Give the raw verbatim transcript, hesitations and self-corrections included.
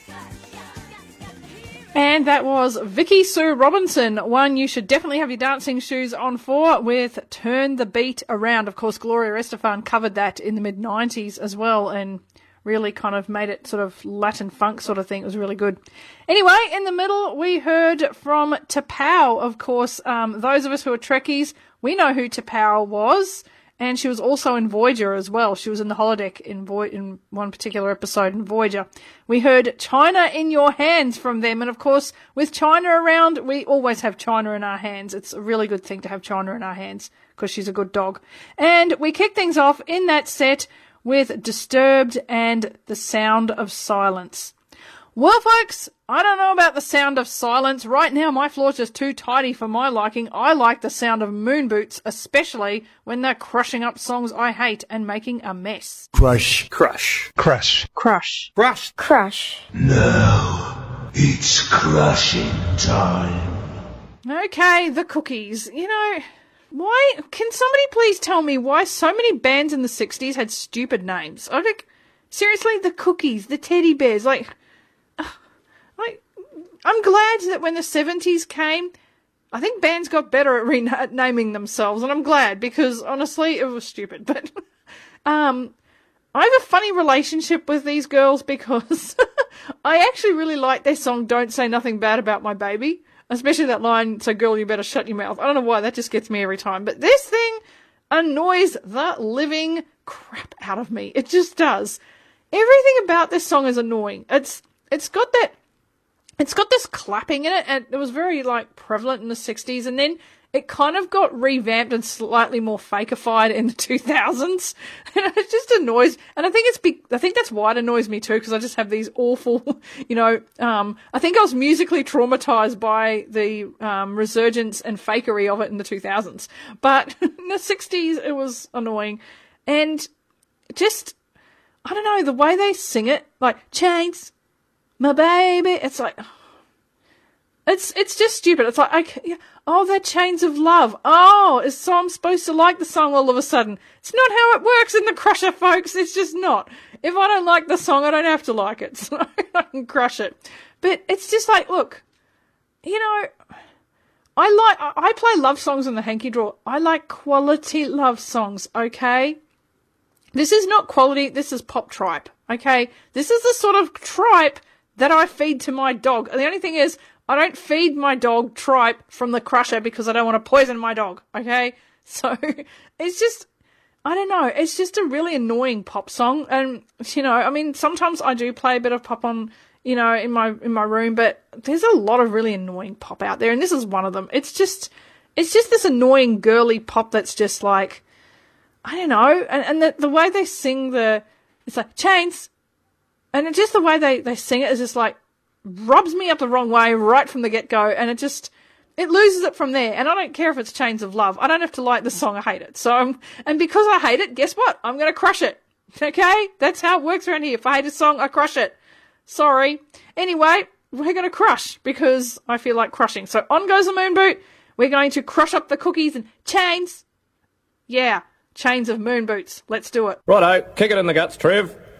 And that was Vicky Sue Robinson, one you should definitely have your dancing shoes on for, with Turn the Beat Around. Of course, Gloria Estefan covered that in the mid nineties as well and really kind of made it sort of Latin funk sort of thing. It was really good. Anyway, in the middle, we heard from T'Pau. Of course, um, those of us who are Trekkies, we know who T'Pau was. And she was also in Voyager as well. She was in the holodeck in, Voy- in one particular episode in Voyager. We heard China in Your Hands from them. And, of course, with China around, we always have China in our hands. It's a really good thing to have China in our hands because she's a good dog. And we kick things off in that set with Disturbed and The Sound of Silence. Well, folks, I don't know about the sound of silence. Right now, my floor's just too tidy for my liking. I like the sound of moon boots, especially when they're crushing up songs I hate and making a mess. Crush. Crush. Crush. Crush. Crush. Crush. Now, it's crushing time. Okay, the Cookies. You know, why, can somebody please tell me why so many bands in the sixties had stupid names? I think, seriously, the Cookies, the Teddy Bears, like... I'm glad that when the seventies came, I think bands got better at renaming themselves, and I'm glad because honestly, it was stupid. But um, I have a funny relationship with these girls because I actually really like their song "Don't Say Nothing Bad About My Baby," especially that line, "So girl, you better shut your mouth." I don't know why, that just gets me every time. But this thing annoys the living crap out of me. It just does. Everything about this song is annoying. It's it's got that. It's got this clapping in it, and it was very, like, prevalent in the sixties, and then it kind of got revamped and slightly more fakeified in the two thousands, and it just annoys, and I think it's, be, I think that's why it annoys me too, because I just have these awful, you know, um, I think I was musically traumatized by the, um, resurgence and fakery of it in the two thousands, but in the sixties, it was annoying, and just, I don't know, the way they sing it, like, chains, my baby, it's like, it's it's just stupid. It's like, okay, oh, they're chains of love. Oh, so I'm supposed to like the song all of a sudden. It's not how it works in the Crusher, folks. It's just not. If I don't like the song, I don't have to like it, so I can crush it. But it's just like, look, you know, I like, I play love songs in the hanky drawer. I like quality love songs, okay? This is not quality, this is pop tripe, okay? This is the sort of tripe that I feed to my dog. And the only thing is, I don't feed my dog tripe from the Crusher because I don't want to poison my dog, okay? So, it's just, I don't know, it's just a really annoying pop song. And, you know, I mean, sometimes I do play a bit of pop on, you know, in my, in my room, but there's a lot of really annoying pop out there, and this is one of them. It's just, it's just this annoying girly pop that's just like, I don't know, and, and the, the way they sing the, it's like, chains, and it just the way they, they sing it is just like, rubs me up the wrong way right from the get-go, and it just, it loses it from there. And I don't care if it's Chains of Love. I don't have to like the song, I hate it. So, I'm, and because I hate it, guess what? I'm going to crush it. Okay? That's how it works around here. If I hate a song, I crush it. Sorry. Anyway, we're going to crush because I feel like crushing. So on goes the moon boot. We're going to crush up the cookies and chains. Yeah, chains of moon boots. Let's do it. Righto, kick it in the guts, Trev.